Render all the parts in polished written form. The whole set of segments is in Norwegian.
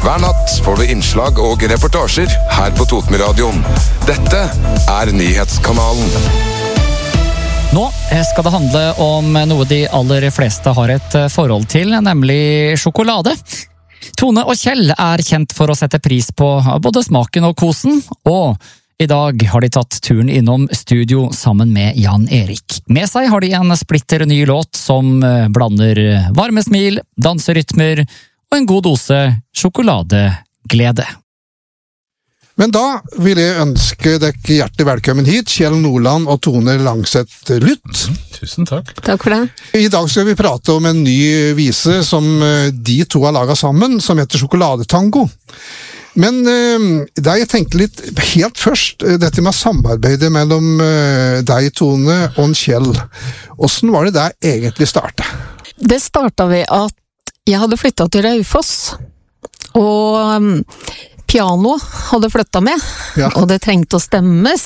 Hver natt får du innslag og reportasjer her på Totenradioen. Dette Nyhetskanalen. Nå skal det handle om noe de aller fleste har et forhold til, nemlig sjokolade. Tone og Kjell kjent for å sette pris på både smaken og kosen, og i dag har de tatt turen innom studio sammen med Jan Erik. Med seg har de en splitter ny låt som blander varme smil, danserytmer og en god dose sjokoladeglede. Men da vil jeg ønske dere hjertelig velkommen hit, Kjell Nordland og Tone Langseth Lyth. Tusen takk. Takk for det. I dag skal vi prate om en ny vise som de to har laget sammen, som heter Sjokoladetango. Men da jeg tenkte litt helt først, dette med samarbeidet mellom deg, Tone, og Kjell. Hvordan var det der egentlig startet? Det startet ved at jeg hadde flyttet til Raufoss, og piano hadde flyttet med, og det trengte å stemmes.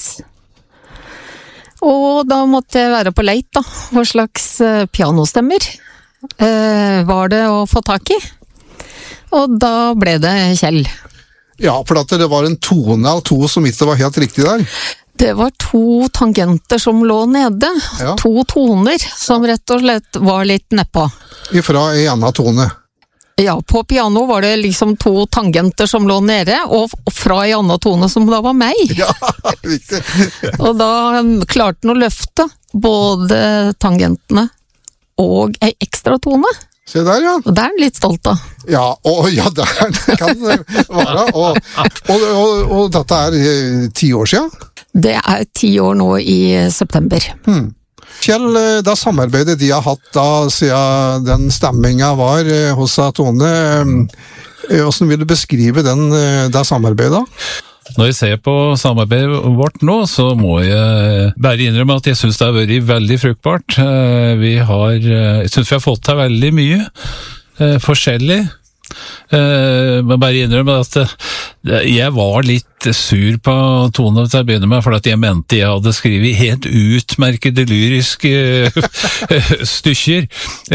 Og da måtte jeg være på leit da, hva slags pianostemmer var det å få tak i. Og da ble det Kjell. Ja, for at det var en tone eller to som ikke var helt riktig der. Det var 2 tangenter som lå nede. 2 toner som rett og slett var litt nedpå. Ifra en annen tone. Ja, på piano var det liksom 2 tangenter som lå nede, og fra en annen tone som da var meg. Ja, riktig. Og da klarte den å løfte både tangentene og en ekstra tone. Se der, ja. Og det den litt stolt av. Ja, det kan det være. Og dette 10 år siden? Det 10 år nå i september. Kjell, da samarbeidet de har hatt da siden den stemmingen var hos Tone, hvordan vil du beskrive det samarbeidet? Når jeg ser på samarbeidet vårt nå, så må jeg bare innrømme at jeg synes det har vært veldig fruktbart. Jeg synes vi har fått til veldig mye forskjellig. Men bare innrømme at jeg var litt sur på Tone til å begynne med, for at jeg mente jeg hadde skrevet helt utmerkede lyriske stykker.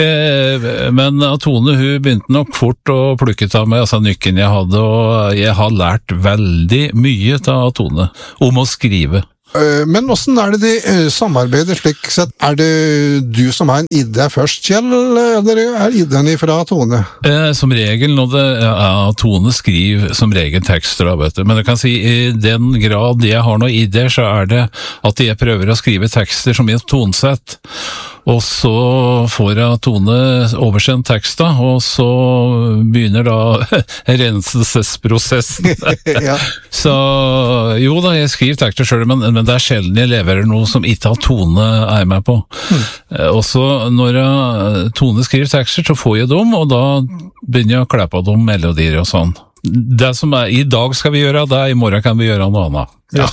Men Tone, hun begynte nok fort å plukke av meg nykken jeg hadde, og jeg har lært veldig mye av Tone om å skrive. Men hvordan det de samarbeider slik sett? Det du som har en idé først, Kjell, eller ideen fra Tone? Som regel, Tone skriver som regel tekster, da, vet du. Men jeg kan si, i den grad jeg har noen ideer, så det at jeg prøver å skrive tekster som i et tonesett. Og så får jeg Tone oversendt teksta, og så begynner da renselsesprosessen. Ja. Så jo da, jeg skriver tekster selv, men det sjelden jeg leverer noe som ikke har Tone med på. Og så når Tone skriver tekster, så får jeg dem, og da begynner jeg å kle på dem melodier og sånn. Det som i dag skal vi gjøre det, i morgen kan vi gjøre noe annet. Ja.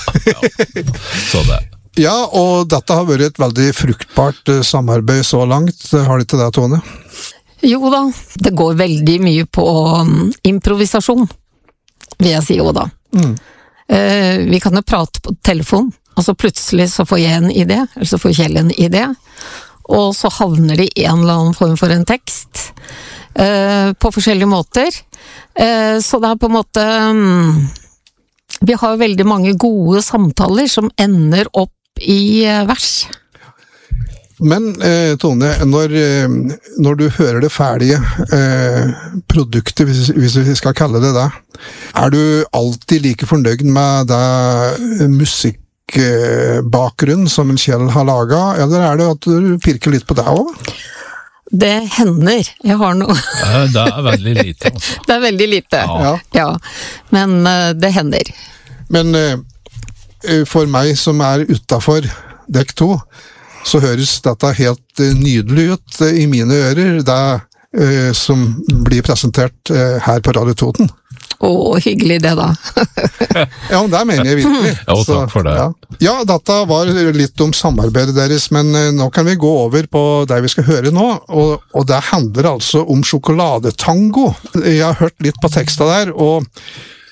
Så det. Ja, og dette har vært et veldig fruktbart samarbeid så langt. Har det ikke det, Tone? Jo da, det går veldig mye på improvisasjon, vil jeg si jo da. Vi kan jo prate på telefon, og så plutselig så får jeg en idé, eller så får Kjell en idé, og så havner det i en eller annen form for en tekst, på forskjellige måter. Så det på en måte... Vi har veldig mange gode samtaler som ender opp i vers. Men Tone, når du hører det ferdige produktet, hvis vi skal kalle det det, du alltid like fornøyd med det musikkbakgrunn som en Kjell har laget, eller det at du pirker litt på det også? Det hender. Jeg har noe... Det veldig lite, altså. Det veldig lite, ja. Men det hender. Men for meg som utenfor dekk 2, så høres dette helt nydelig ut i mine ører, det som blir presentert her på Radio Toten. Hyggelig det da. Ja, det mener jeg virkelig. Ja, takk for det. Ja, dette var litt om samarbeidet deres, men nå kan vi gå over på det vi skal høre nå, og det handler altså om sjokoladetango. Jeg har hørt litt på teksten der, og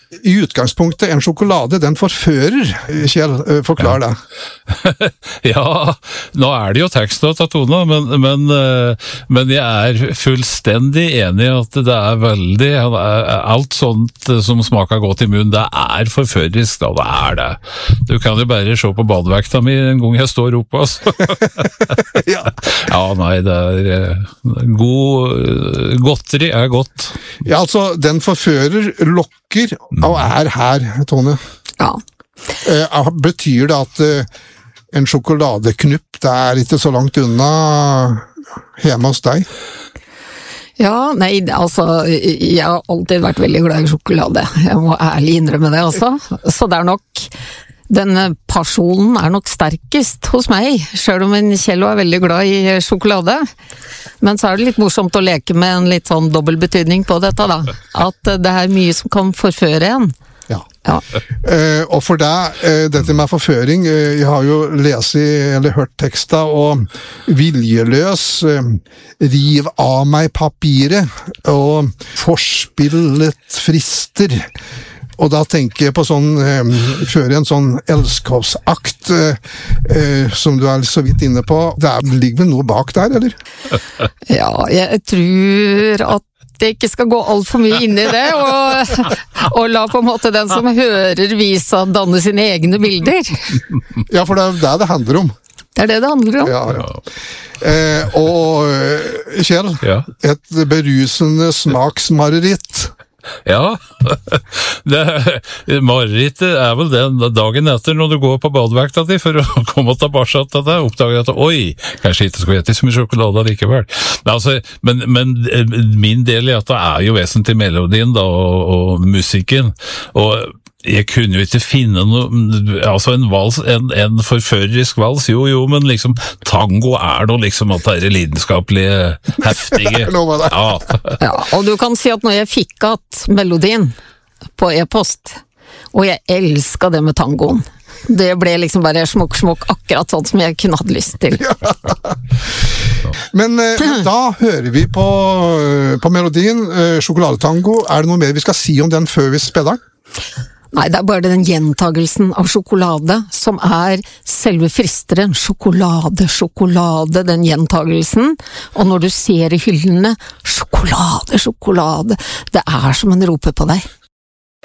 i utgangspunktet en sjokolade, den forfører, Kjell, forklar det. Ja, nå det jo teksten til Tone, men jeg fullstendig enig i at det veldig, alt sånt som smaker godt i munnen, det forførerisk, da, det det. Du kan jo bare se på badevekta mi en gang jeg står oppe, altså. Ja. Ja, nei, det godteri godt. Ja, altså, den forfører, lokker, og her, Tone. Ja. Betyr det at en sjokoladeknupp, det ikke så langt unna hjemme hos deg? Ja, nei, altså, jeg har alltid vært veldig glad i sjokolade. Jeg må ærlig innrømme det også. Så det nok, den pasjonen nok sterkest hos meg, selv om en Kjello veldig glad i sjokolade. Men så det litt morsomt å leke med en litt sånn dobbel betydning på dette da. At det mye som kan forføre en. Ja. Ja. Og for deg, dette med forføring, jeg har jo lest eller hørt teksta, og viljeløs, riv av meg papiret, og forspillet frister. Og da tenker jeg på sånn, føre en sånn elskovsakt, som du så vidt inne på. Det ligger vel noe bak der, eller? Ja, jeg tror at det ikke skal gå alt for mye inn i det, og la på en måte den som hører visa danne sine egne bilder. Ja, for det det handler om. Det det handler om. Ja, ja. Og Kjell, Ja. et berusende smaksmareritt. Ja, marerittet vel den dagen etter når du går på badevekta di for å komme tilbake til det, oppdager at oi, kanskje ikke skulle spise så mye sjokolade likevel. Men min del i at det jo vesentlig melodien da, og musikken, og jeg kunne jo ikke finne noe, altså en vals, en forførerisk vals, jo, men liksom tango noe liksom at det lidenskapelige, heftige. Ja. Ja, og du kan si at når jeg fikk at melodien på e-post, og jeg elsket det med tangoen, det ble liksom bare smokk, akkurat sånn som jeg kunne hatt lyst til. Men da hører vi på melodien, sjokoladetango. Det noe mer vi skal si om den før vi spiller den? Nei, det bare den gjentagelsen av sjokolade som selve fristeren. Sjokolade, den gjentagelsen. Og når du ser i hyllene, sjokolade, det som en roper på deg.